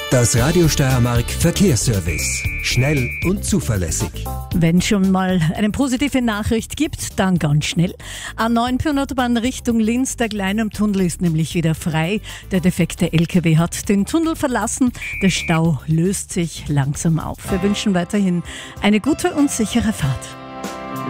Das Radio Steiermark Verkehrsservice. Schnell und zuverlässig. Wenn schon mal eine positive Nachricht gibt, dann ganz schnell. A9 Pyreneeautobahn Richtung Linz, der Kleinum-Tunnel ist nämlich wieder frei. Der defekte LKW hat den Tunnel verlassen. Der Stau löst sich langsam auf. Wir wünschen weiterhin eine gute und sichere Fahrt.